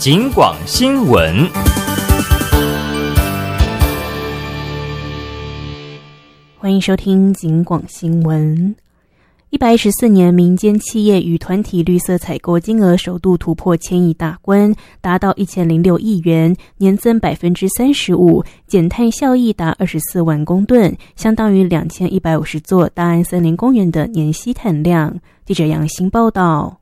警广新闻。 欢迎收听警广新闻。114年，民间企业与团体绿色采购金额首度突破1000亿大关，达到1006亿元，年增35%，减碳效益达24万公吨，相当于2150座大安森林公园的年吸碳量。记者杨欣报道。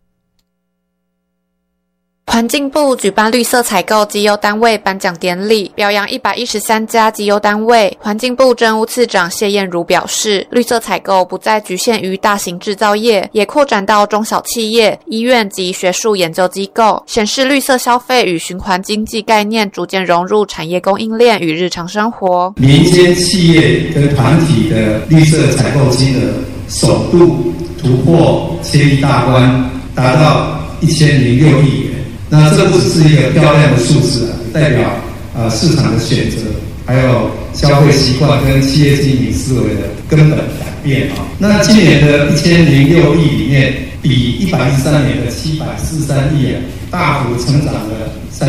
环境部举办绿色采购绩优单位颁奖典礼，表扬113家绩优单位。环境部政务次长谢燕如表示，绿色采购不再局限于大型制造业，也扩展到中小企业、医院及学术研究机构，显示绿色消费与循环经济概念逐渐融入产业供应链与日常生活。 民间企业跟团体的绿色采购金额首度突破1000亿大关，达到1006亿元。那这不只是一个漂亮的数字啊，代表市场的选择，还有消费习惯跟企业经营思维的根本改变啊。那今年的1006亿里面，比113年的743亿大幅成长了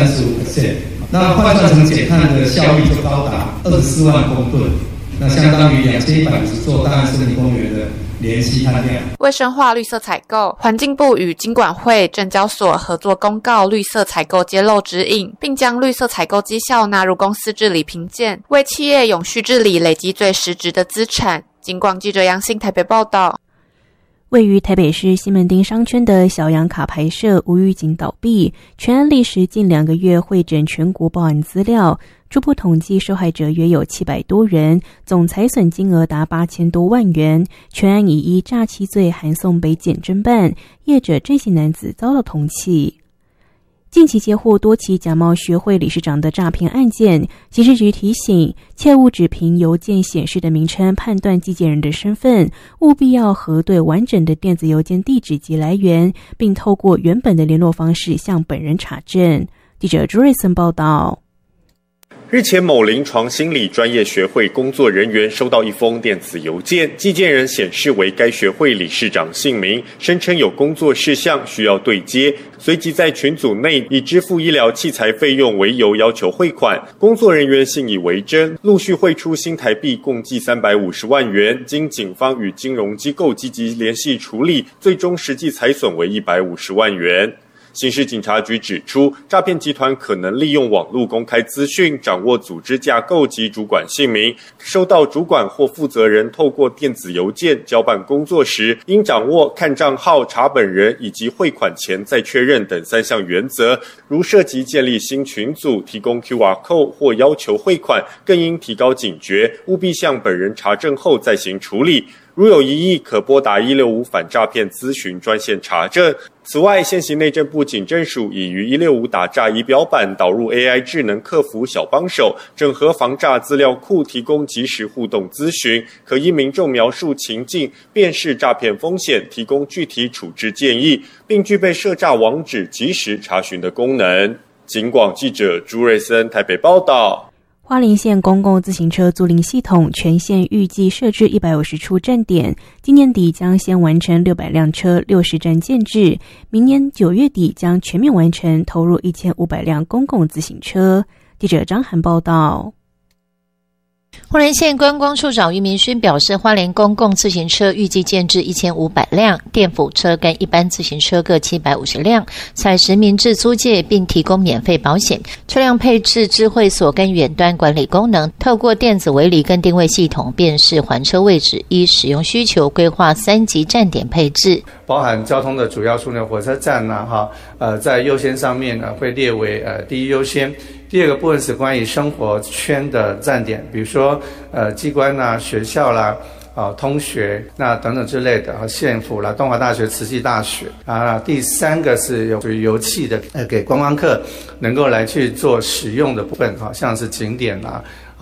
35%。那换算成减碳的效益就高达24万公吨，那相当于2150座大安森林公园的年吸碳量。 为深化绿色采购，环境部与金管会、证交所合作公告绿色采购揭露指引，并将绿色采购绩效纳入公司治理评鉴，为企业永续治理累积最实质的资产。警广记者杨欣台北报道。 位于台北市西门町商圈的小洋卡牌社无预警倒闭，全案历时近2个月汇整全国报案资料，初步统计受害者约有700多人，总财损金额达8000多万元。全案已依诈欺罪函送北检侦办，业者郑姓男子遭到通缉。近期接获多起假冒学会理事长的诈骗案件，刑事局提醒，切勿只凭邮件显示的名称判断寄件人的身份，务必要核对完整的电子邮件地址及来源，并透过原本的联络方式向本人查证。记者朱瑞森报道。 日前，某临床心理专业学会工作人员收到一封电子邮件，寄件人显示为该学会理事长姓名，声称有工作事项需要对接，随即在群组内以支付医疗器材费用为由要求汇款。工作人员信以为真，陆续汇出新台币共计350万元，经警方与金融机构积极联系处理，最终实际财损为150万元。刑事警察局指出，诈骗集团可能利用网络公开资讯，掌握组织架构及主管姓名，收到主管或负责人透过电子邮件交办工作时，应掌握看账号、查本人以及汇款前再确认等3项原则。如涉及建立新群组、提供 QR code 或要求汇款，更应提高警觉，务必向本人查证后再行处理。如有疑义，可拨打165反诈骗咨询专线查证。此外，现行内政部警政署已于165打诈仪表板导入 AI 智能客服小帮手，整合防诈资料库，提供即时互动咨询，可依民众描述情境，辨识诈骗风险，提供具体处置建议，并具备设诈网址即时查询的功能。警广记者朱瑞森台北报道。 花莲县公共自行车租赁系统全县预计设置150处站点，今年底将先完成600辆车60站建制，明年9月底将全面完成投入1500辆公共自行车。记者张涵报道。 花莲县观光处长于明勋表示，花莲公共自行车预计建置1500辆，电辅车跟一般自行车各750辆，采实名制租借，并提供免费保险。车辆配置智慧锁跟远端管理功能，透过电子围篱跟定位系统辨识还车位置，依使用需求规划3级站点配置， 包含交通的主要枢纽火车站在优先上面呢会列为第一优先。第二个部分是关于生活圈的站点，比如说机关啦、学校啦、通学那等等之类的，县府啦、东华大学、慈济大学啊。第三个是有属于油气的，给观光客能够来去做使用的部分，像是景点啦、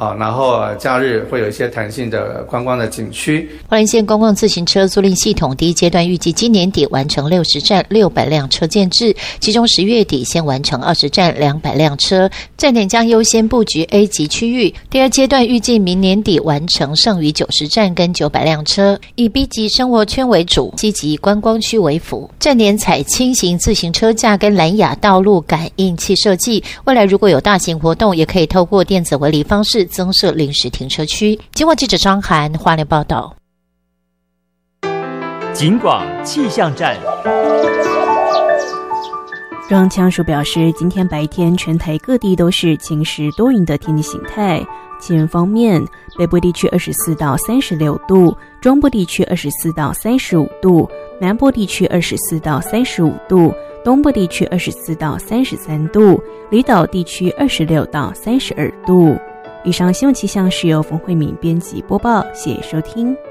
然后假日会有一些弹性的观光的景区。 花莲县公共自行车租赁系统第一阶段预计今年底完成60站600辆车建制，其中10月底先完成20站200辆车，站点将优先布局 A 级区域。第二阶段预计明年底完成剩余90站跟900辆车，以 B 级生活圈为主，C级观光区为辅。站点采轻型自行车架跟蓝牙道路感应器设计，未来如果有大型活动，也可以透过电子围篱方式增设临时停车区。经过记者张涵花莲报道。 警广气象站。 中央气象署表示，今天白天全台各地都是晴时多云的天气形态。气温方面，北部地区24到36度，中部地区24到35度，南部地区24到35度，东部地区24到33度，离岛地区26到32度。以上新闻气象是由冯慧敏编辑播报，谢谢收听。